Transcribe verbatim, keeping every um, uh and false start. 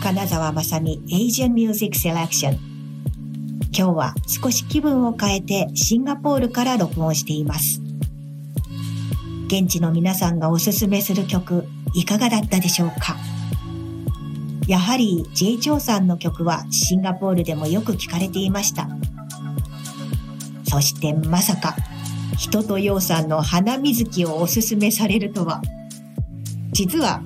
金沢まさみ Asian Music Selection。 今日は少し気分を変えてシンガポールから録音しています。現地の皆さんがおすすめする曲いかがだったでしょうか。やはり J. チョウさんの曲はシンガポールでもよく聞かれていました。そしてまさか人とようさんの花水木をおすすめされるとは。実は